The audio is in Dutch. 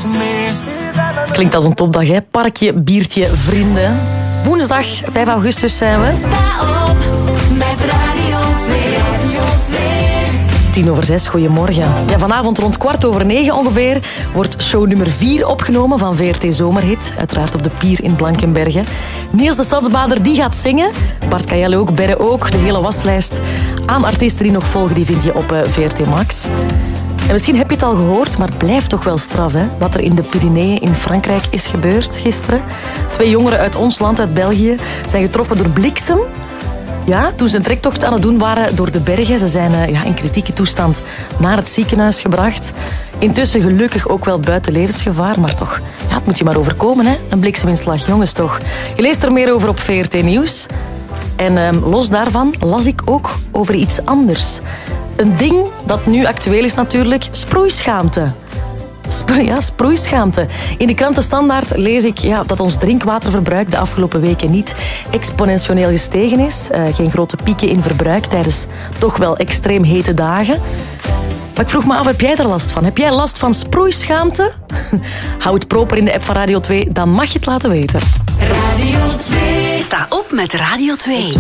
Klinkt als een topdag, hè? Parkje, biertje, vrienden. Woensdag 5 augustus zijn we. Sta op met Radio 2. 6:10, goedemorgen. Ja, vanavond rond 8:15 ongeveer wordt show nummer 4 opgenomen van VRT Zomerhit. Uiteraard op de Pier in Blankenberge. Niels de Stadsbader die gaat zingen. Bart Kael ook, Berre ook. De hele waslijst aan artiesten die nog volgen, die vind je op VRT Max. En misschien heb je het al gehoord, maar het blijft toch wel straf, hè? Wat er in de Pyreneeën in Frankrijk is gebeurd gisteren. 2 jongeren uit ons land, uit België, zijn getroffen door bliksem. Ja, toen ze een trektocht aan het doen waren door de bergen. Ze zijn in kritieke toestand naar het ziekenhuis gebracht. Intussen gelukkig ook wel buiten levensgevaar. Maar toch, ja, het moet je maar overkomen, hè? Een blikseminslag, jongens toch. Je leest er meer over op VRT Nieuws. En los daarvan las ik ook over iets anders. Een ding dat nu actueel is natuurlijk, sproeischaamte. Sproeischaamte. In de krantenstandaard lees ik dat ons drinkwaterverbruik de afgelopen weken niet exponentieel gestegen is. Geen grote pieken in verbruik tijdens toch wel extreem hete dagen. Maar ik vroeg me af, heb jij er last van? Heb jij last van sproeischaamte? Hou het proper in de app van Radio 2, dan mag je het laten weten. Radio 2. Sta op met Radio 2.